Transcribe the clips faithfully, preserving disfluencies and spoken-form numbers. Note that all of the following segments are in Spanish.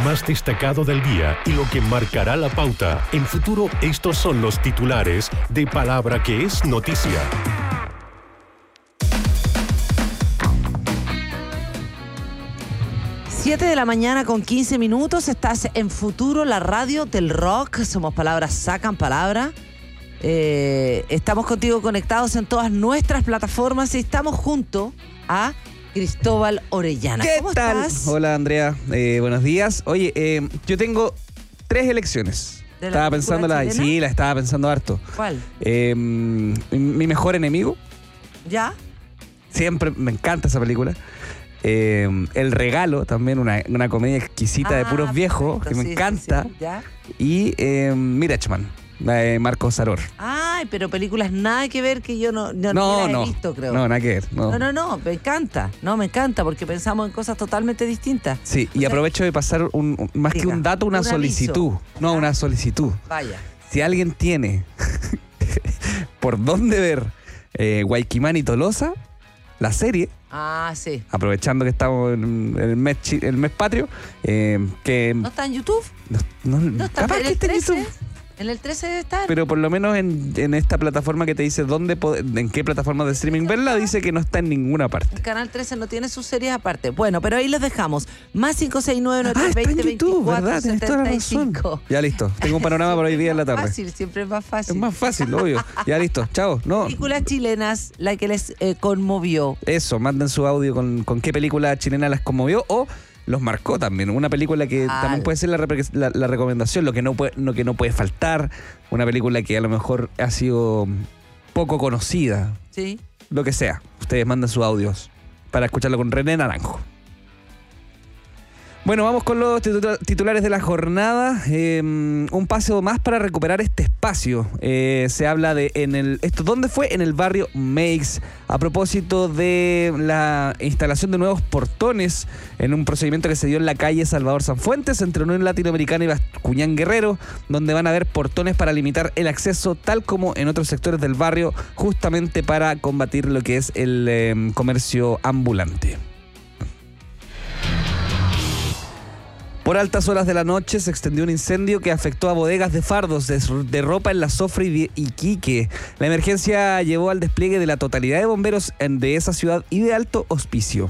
más destacado del día y lo que marcará la pauta. En Futuro, estos son los titulares de Palabra que es noticia. siete de la mañana con quince minutos. Estás en Futuro, la radio del rock. Somos Palabras Sacan Palabra. Eh, estamos contigo conectados en todas nuestras plataformas y estamos junto a Cristóbal Orellana. ¿Qué ¿Cómo tal? estás? Hola, Andrea. Eh, buenos días. Oye, eh, yo tengo tres elecciones. ¿De la Estaba película pensando la, chilena? sí, la estaba pensando harto. ¿Cuál? Eh, mi mejor enemigo. ¿Ya? Siempre me encanta esa película. Eh, El Regalo, también una, una comedia exquisita de Ah, puros viejos, perfecto, que me sí, encanta. sí, sí. ¿Ya? Y eh, Mirachman, la de Marco Saror. Ay, pero películas nada que ver que yo no, no, No, ni las no. he visto, creo. No, nada que ver. No. no, no, no, me encanta. No, me encanta porque pensamos en cosas totalmente distintas. Sí, O y sea, aprovecho de pasar un, un- más diga, que un dato, una un solicitud. aviso. No, Ah. una solicitud. Vaya. Si alguien tiene por dónde ver eh, Guayquimán y Tolosa, la serie, Ah, sí. aprovechando que estamos en el mes, chi- el mes patrio, eh, que ¿No está en YouTube? no, no- ¿No está capaz en que el esté en trece? YouTube, En el trece debe estar. pero por lo menos en, en esta plataforma que te dice dónde pod- en qué plataforma de streaming verla, dice que no está en ninguna parte. El Canal trece no tiene sus series aparte. Bueno, pero ahí los dejamos. Más cinco seis nueve nueve Ah, tres está en veinte YouTube, veinticuatro ¿verdad? Tienes toda la setenta y razón. cinco. Ya listo, tengo un panorama para hoy día en la tarde. Fácil, siempre es más fácil. Es más fácil, obvio. Ya listo, chao. No, Películas chilenas, la que les eh, conmovió. eso, manden su audio con, con qué película chilena las conmovió o los marcó también. Una película que Claro. también puede ser la, repre- la- la recomendación, lo que, no puede, lo que no puede faltar. Una película que a lo mejor ha sido poco conocida. ¿Sí? Lo que sea. Ustedes manden sus audios para escucharlo con René Naranjo. Bueno, vamos con los titu- titulares de la jornada. Eh, un paseo más para recuperar este espacio. Eh, se habla de en el esto ¿dónde fue? En el barrio Meix. A propósito de la instalación de nuevos portones en un procedimiento que se dio en la calle Salvador Sanfuentes entre Unión Latinoamericana y Bascuñán Guerrero, donde van a haber portones para limitar el acceso, tal como en otros sectores del barrio, justamente para combatir lo que es el eh, comercio ambulante. Por altas horas de la noche se extendió un incendio que afectó a bodegas de fardos de, de ropa en La Sofra y de Iquique. La emergencia llevó al despliegue de la totalidad de bomberos en, de esa ciudad y de alto hospicio.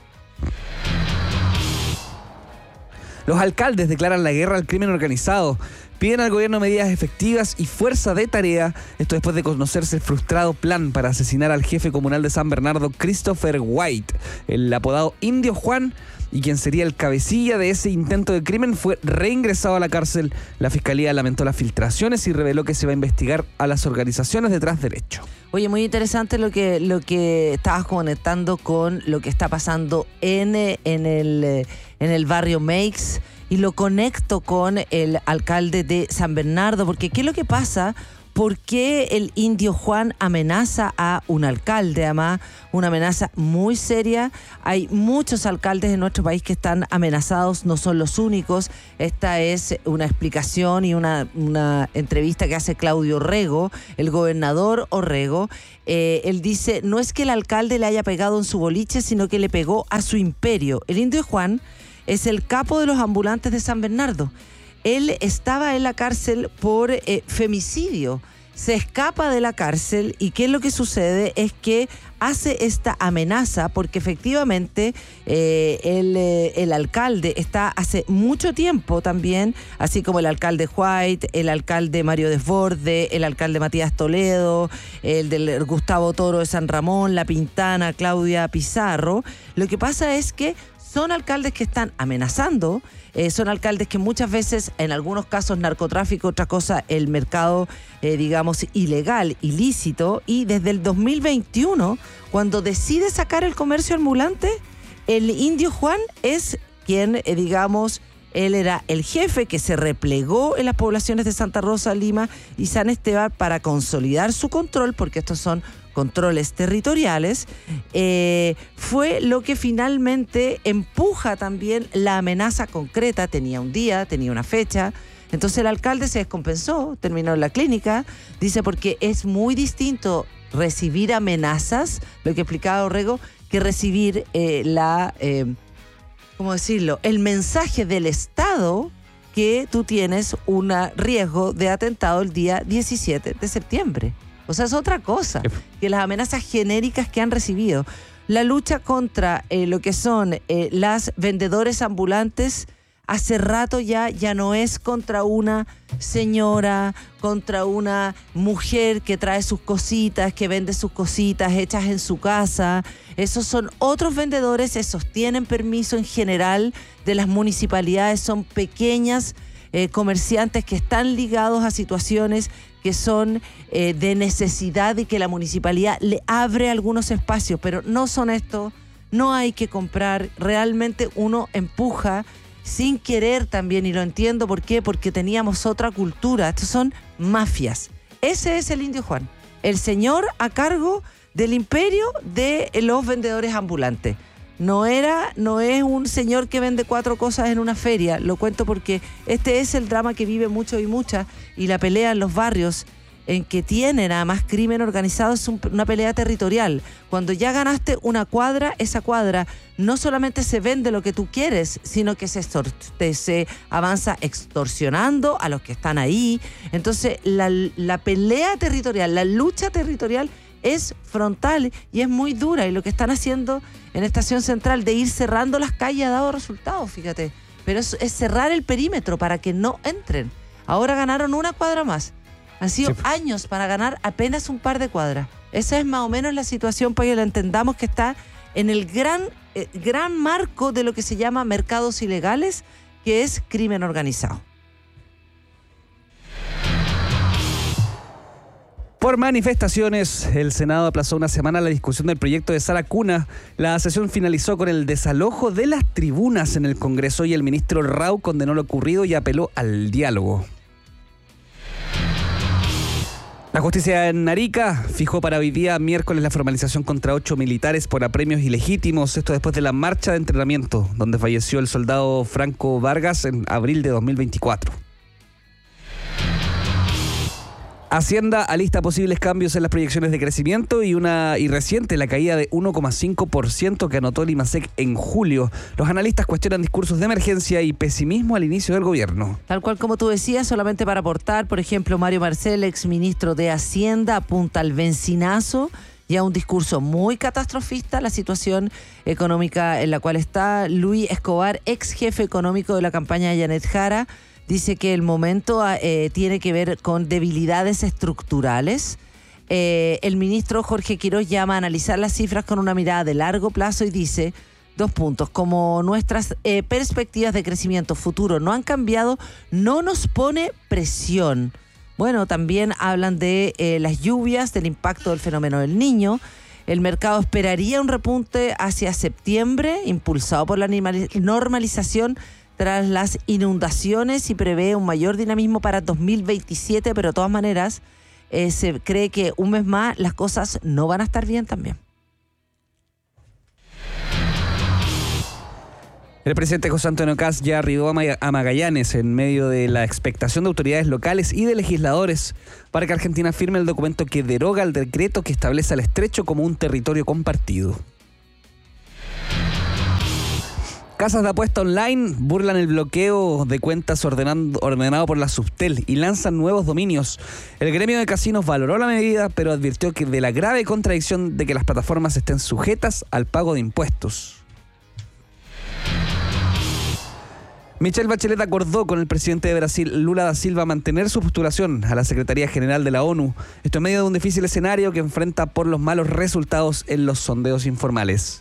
Los alcaldes declaran la guerra al crimen organizado. Piden al gobierno medidas efectivas y fuerza de tarea. Esto después de conocerse el frustrado plan para asesinar al jefe comunal de San Bernardo, Christopher White. El apodado Indio Juan, y quien sería el cabecilla de ese intento de crimen, fue reingresado a la cárcel. La fiscalía lamentó las filtraciones y reveló que se va a investigar a las organizaciones detrás del hecho. Oye, muy interesante lo que, lo que estabas conectando con lo que está pasando en, eh, en, el, eh, en el barrio Meix. Y lo conecto con el alcalde de San Bernardo, porque ¿qué es lo que pasa? ¿Por qué el Indio Juan amenaza a un alcalde? Además, una amenaza muy seria. Hay muchos alcaldes en nuestro país que están amenazados, no son los únicos. Esta es una explicación y una, una entrevista que hace Claudio Orrego, el gobernador Orrego. Eh, él dice, no es que el alcalde le haya pegado en su boliche, sino que le pegó a su imperio. El Indio Juan es el capo de los ambulantes de San Bernardo. Él estaba en la cárcel por eh, femicidio. Se escapa de la cárcel y ¿qué es lo que sucede? Es que hace esta amenaza porque efectivamente eh, el, eh, el alcalde está hace mucho tiempo también, así como el alcalde White, el alcalde Mario Desborde, el alcalde Matías Toledo, el del Gustavo Toro de San Ramón, la Pintana, Claudia Pizarro. Lo que pasa es que son alcaldes que están amenazando, eh, son alcaldes que muchas veces, en algunos casos narcotráfico, otra cosa, el mercado, eh, digamos, ilegal, ilícito, y desde el dos mil veintiuno, cuando decide sacar el comercio ambulante, el Indio Juan es quien, eh, digamos, él era el jefe que se replegó en las poblaciones de Santa Rosa, Lima y San Esteban para consolidar su control, porque estos son controles territoriales, eh, fue lo que finalmente empuja también la amenaza concreta. Tenía un día, tenía una fecha. Entonces el alcalde se descompensó, terminó en la clínica, dice, porque es muy distinto recibir amenazas, lo que explicaba Orrego, que recibir eh, la... Eh, ¿cómo decirlo?, el mensaje del Estado que tú tienes un riesgo de atentado el día diecisiete de septiembre. O sea, es otra cosa que las amenazas genéricas que han recibido. La lucha contra eh, lo que son eh, las vendedores ambulantes hace rato ya, ya no es contra una señora, contra una mujer que trae sus cositas, que vende sus cositas hechas en su casa. Esos son otros vendedores, esos tienen permiso en general de las municipalidades, son pequeñas eh, comerciantes que están ligados a situaciones que son eh, de necesidad y que la municipalidad le abre algunos espacios, pero no son estos, no hay que comprar, realmente uno empuja sin querer también, y lo entiendo por qué, porque teníamos otra cultura. Estos son mafias. Ese es el Indio Juan, el señor a cargo del imperio de los vendedores ambulantes. No era, no es un señor que vende cuatro cosas en una feria. Lo cuento porque este es el drama que vive mucho y muchas, y la pelea en los barrios en que tienen además crimen organizado es un, una pelea territorial. Cuando ya ganaste una cuadra, esa cuadra no solamente se vende lo que tú quieres, sino que se, extor- se avanza extorsionando a los que están ahí. Entonces la, la pelea territorial, la lucha territorial es frontal y es muy dura, y lo que están haciendo en Estación Central de ir cerrando las calles ha dado resultados, fíjate. Pero es, es cerrar el perímetro para que no entren. Ahora ganaron una cuadra más. Han sido sí. años para ganar apenas un par de cuadras. Esa es más o menos la situación para que la entendamos, que está en el gran, eh, gran marco de lo que se llama mercados ilegales, que es crimen organizado. Por manifestaciones, el Senado aplazó una semana la discusión del proyecto de Sala Cuna. La sesión finalizó con el desalojo de las tribunas en el Congreso y el ministro Rau condenó lo ocurrido y apeló al diálogo. La justicia en Arica fijó para hoy día miércoles la formalización contra ocho militares por apremios ilegítimos. Esto después de la marcha de entrenamiento, donde falleció el soldado Franco Vargas en abril de dos mil veinticuatro. Hacienda alista posibles cambios en las proyecciones de crecimiento y una y reciente la caída de uno coma cinco por ciento que anotó el IMASEC en julio. Los analistas cuestionan discursos de emergencia y pesimismo al inicio del gobierno. Tal cual como tú decías, solamente para aportar, por ejemplo, Mario Marcel, exministro de Hacienda, apunta al bencinazo y a un discurso muy catastrofista la situación económica en la cual está. Luis Escobar, ex jefe económico de la campaña de Janet Jara, dice que el momento eh, tiene que ver con debilidades estructurales. Eh, el ministro Jorge Quiroz llama a analizar las cifras con una mirada de largo plazo y dice, dos puntos, como nuestras eh, perspectivas de crecimiento futuro no han cambiado, no nos pone presión. Bueno, también hablan de eh, las lluvias, del impacto del fenómeno del Niño. El mercado esperaría un repunte hacia septiembre, impulsado por la normalización tras las inundaciones, y prevé un mayor dinamismo para dos mil veintisiete, pero de todas maneras eh, se cree que un mes más las cosas no van a estar bien también. El presidente José Antonio Kast ya arribó a Magallanes en medio de la expectación de autoridades locales y de legisladores para que Argentina firme el documento que deroga el decreto que establece al estrecho como un territorio compartido. Casas de apuesta online burlan el bloqueo de cuentas ordenando, ordenado por la Subtel y lanzan nuevos dominios. El gremio de casinos valoró la medida, pero advirtió que de la grave contradicción de que las plataformas estén sujetas al pago de impuestos. Michelle Bachelet acordó con el presidente de Brasil, Lula da Silva, mantener su postulación a la Secretaría General de la ONU. Esto en medio de un difícil escenario que enfrenta por los malos resultados en los sondeos informales.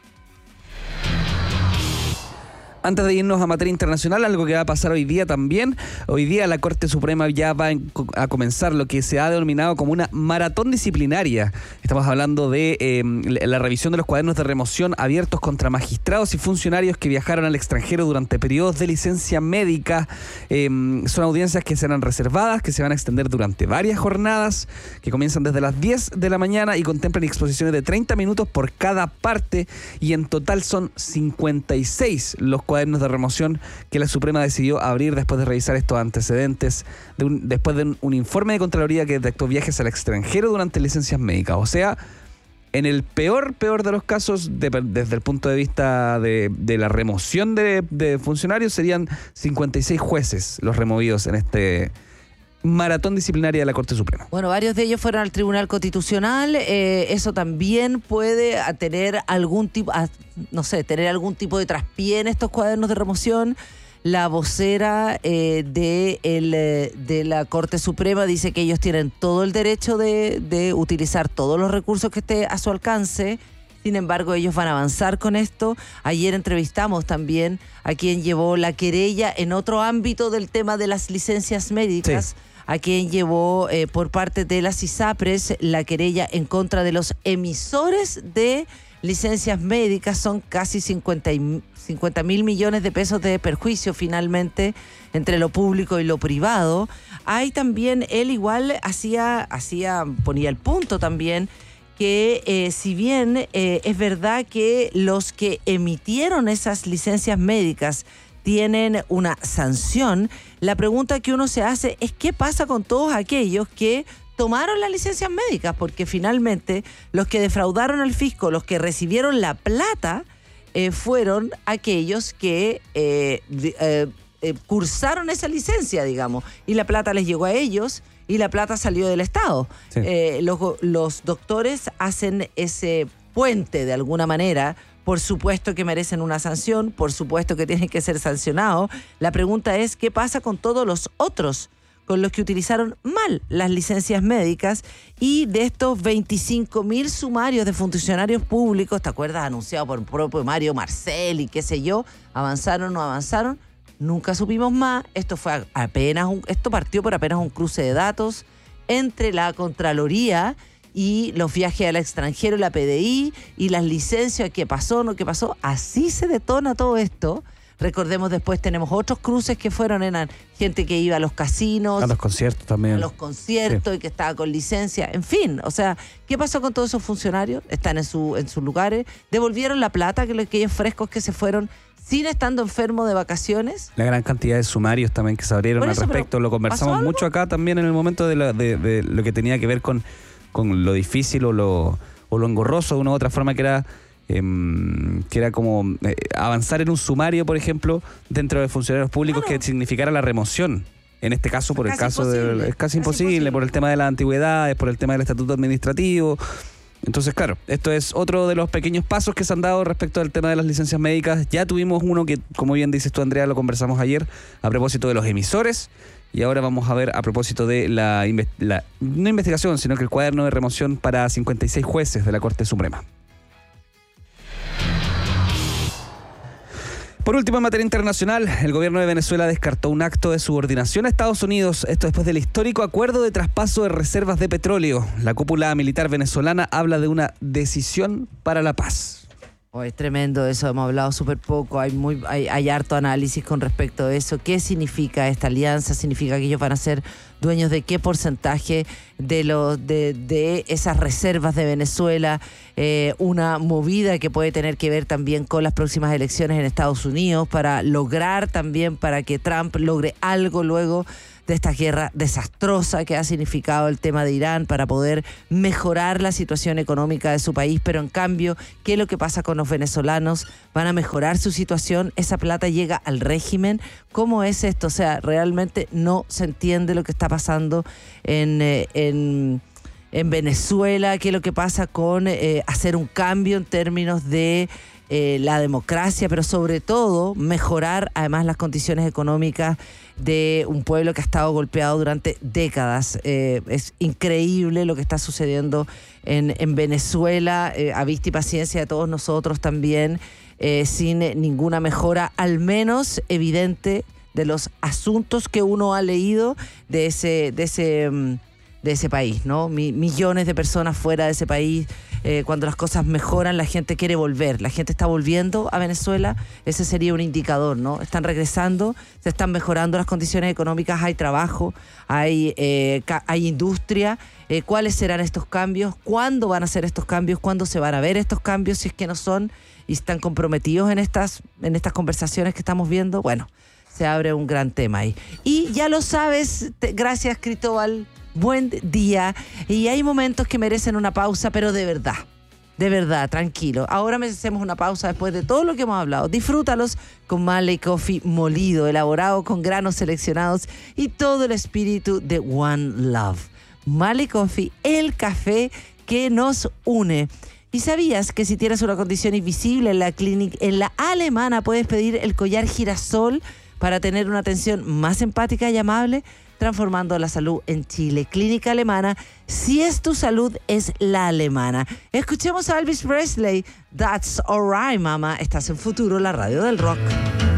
Antes de irnos a materia internacional, algo que va a pasar hoy día también. Hoy día la Corte Suprema ya va a comenzar lo que se ha denominado como una maratón disciplinaria. Estamos hablando de eh, la revisión de los cuadernos de remoción abiertos contra magistrados y funcionarios que viajaron al extranjero durante periodos de licencia médica. Eh, son audiencias que serán reservadas, que se van a extender durante varias jornadas, que comienzan desde las diez de la mañana y contemplan exposiciones de treinta minutos por cada parte, y en total son cincuenta y seis los cuadernos de remoción que la Suprema decidió abrir después de revisar estos antecedentes, de un, después de un, un informe de Contraloría que detectó viajes al extranjero durante licencias médicas. O sea, En el peor, peor de los casos, de, desde el punto de vista de, de la remoción de, de funcionarios, serían cincuenta y seis jueces los removidos en este maratón disciplinaria de la Corte Suprema. Bueno, varios de ellos fueron al Tribunal Constitucional. Eh, eso también puede tener algún tipo, no sé, tener algún tipo de traspié en estos cuadernos de remoción. La vocera eh, de, el, de la Corte Suprema dice que ellos tienen todo el derecho de, de utilizar todos los recursos que esté a su alcance. Sin embargo, ellos van a avanzar con esto. Ayer entrevistamos también a quien llevó la querella en otro ámbito del tema de las licencias médicas, sí. a quien llevó eh, por parte de las ISAPRES la querella en contra de los emisores de licencias médicas. Son casi cincuenta mil millones de pesos de perjuicio finalmente entre lo público y lo privado. Hay también, él igual hacía, hacía, ponía el punto también, que eh, si bien eh, es verdad que los que emitieron esas licencias médicas tienen una sanción, la pregunta que uno se hace es ¿qué pasa con todos aquellos que tomaron las licencias médicas? Porque finalmente los que defraudaron al fisco, los que recibieron la plata, eh, fueron aquellos que eh, eh, eh, cursaron esa licencia, digamos, y la plata les llegó a ellos y la plata salió del Estado. Sí. Eh, los, los doctores hacen ese puente de alguna manera. Por supuesto que merecen una sanción, por supuesto que tienen que ser sancionados. La pregunta es, ¿qué pasa con todos los otros, con los que utilizaron mal las licencias médicas? Y de estos veinticinco mil sumarios de funcionarios públicos, ¿te acuerdas? Anunciado por el propio Mario Marcel y qué sé yo, ¿avanzaron o no avanzaron? Nunca supimos más. Esto fue apenas un, esto partió por apenas un cruce de datos entre la Contraloría y los viajes al extranjero, la P D I, y las licencias, qué pasó, no qué pasó. Así se detona todo esto. Recordemos, después tenemos otros cruces que fueron, eran gente que iba a los casinos. A los conciertos también. A los conciertos, sí. Y que estaba con licencia. En fin, o sea, ¿qué pasó con todos esos funcionarios? Están en, su, en sus lugares. ¿Devolvieron la plata que aquellos frescos que se fueron sin estando enfermos de vacaciones? La gran cantidad de sumarios también que se abrieron al respecto. Lo conversamos mucho acá también en el momento de, la, de, de lo que tenía que ver con, con lo difícil o lo, o lo engorroso de una u otra forma, que era... que era como eh, avanzar en un sumario, por ejemplo, dentro de funcionarios públicos, claro, que significara la remoción. En este caso, por es el caso de... Es casi, casi imposible, imposible, por el tema de las antigüedades, por el tema del estatuto administrativo. Entonces, claro, esto es otro de los pequeños pasos que se han dado respecto al tema de las licencias médicas. Ya tuvimos uno que, como bien dices tú, Andrea, lo conversamos ayer, a propósito de los emisores. Y ahora vamos a ver a propósito de la, la no investigación, sino que el cuaderno de remoción para cincuenta y seis jueces de la Corte Suprema. Por último, en materia internacional, el gobierno de Venezuela descartó un acto de subordinación a Estados Unidos, esto después del histórico acuerdo de traspaso de reservas de petróleo. La cúpula militar venezolana habla de una decisión para la paz. Oh, es tremendo eso, hemos hablado súper poco, hay, muy, hay, hay harto análisis con respecto a eso. ¿Qué significa esta alianza? ¿Significa que ellos van a ser dueños de qué porcentaje de, lo, de, de esas reservas de Venezuela? Eh, una movida que puede tener que ver también con las próximas elecciones en Estados Unidos para lograr también, para que Trump logre algo luego de esta guerra desastrosa que ha significado el tema de Irán, para poder mejorar la situación económica de su país. Pero en cambio, ¿qué es lo que pasa con los venezolanos? ¿Van a mejorar su situación? ¿Esa plata llega al régimen? ¿Cómo es esto? O sea, realmente no se entiende lo que está pasando en, eh, en, en Venezuela. ¿Qué es lo que pasa con eh, hacer un cambio en términos de eh, la democracia, pero sobre todo mejorar además las condiciones económicas de un pueblo que ha estado golpeado durante décadas? Eh, es increíble lo que está sucediendo en, en Venezuela, eh, a vista y paciencia de todos nosotros también, eh, sin ninguna mejora, al menos evidente, de los asuntos que uno ha leído de ese, de ese, de ese país, ¿no? Mi, millones de personas fuera de ese país. Eh, cuando las cosas mejoran, la gente quiere volver. La gente está volviendo a Venezuela. Ese sería un indicador, ¿no? Están regresando, se están mejorando las condiciones económicas, hay trabajo, hay, eh, ca- hay industria. Eh, ¿Cuáles serán estos cambios? ¿Cuándo van a ser estos cambios? ¿Cuándo se van a ver estos cambios? Si es que no son y están comprometidos en estas, en estas conversaciones que estamos viendo, bueno, se abre un gran tema ahí. Y ya lo sabes, te, gracias, Cristóbal. Buen día. Y hay momentos que merecen una pausa, pero de verdad. De verdad, tranquilo. Ahora me hacemos una pausa después de todo lo que hemos hablado. Disfrútalos con Male Coffee molido, elaborado con granos seleccionados y todo el espíritu de One Love. Male Coffee, el café que nos une. ¿Y sabías que si tienes una condición invisible en la clínica, en la alemana, puedes pedir el collar girasol para tener una atención más empática y amable? Transformando la salud en Chile. Clínica Alemana, si es tu salud, es la alemana. Escuchemos a Elvis Presley, That's Alright, Mama. Estás en Futuro, la radio del rock.